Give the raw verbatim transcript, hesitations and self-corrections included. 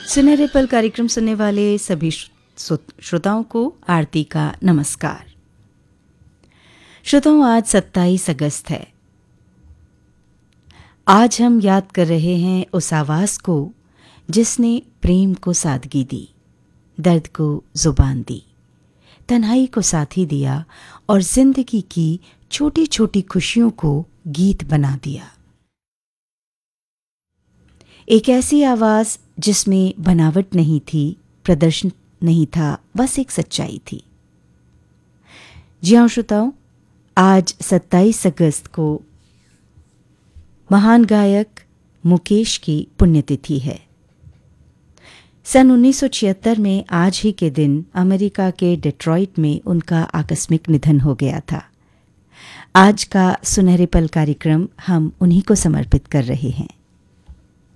सुनहरे पल कार्यक्रम सुनने वाले सभी श्रोताओं को आरती का नमस्कार। श्रोताओं, आज सत्ताईस अगस्त है। आज हम याद कर रहे हैं उस आवाज़ को जिसने प्रेम को सादगी दी, दर्द को जुबान दी, तन्हाई को साथी दिया और जिंदगी की छोटी छोटी खुशियों को गीत बना दिया। एक ऐसी आवाज़ जिसमें बनावट नहीं थी, प्रदर्शन नहीं था, बस एक सच्चाई थी। जी हाँ श्रोताओं, आज सत्ताईस अगस्त को महान गायक मुकेश की पुण्यतिथि है। सन उन्नीस सौ छिहत्तर में आज ही के दिन अमेरिका के डेट्रॉइट में उनका आकस्मिक निधन हो गया था। आज का सुनहरे पल कार्यक्रम हम उन्हीं को समर्पित कर रहे हैं।